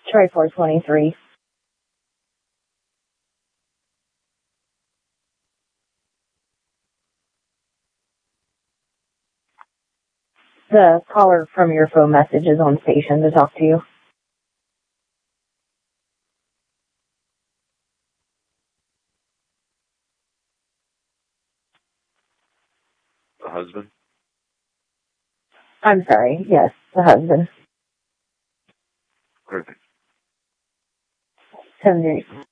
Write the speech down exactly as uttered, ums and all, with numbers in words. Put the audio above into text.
Try four twenty-three. The caller from your phone message is on station to talk to you. The husband? I'm sorry. Yes, the husband. Perfect. seven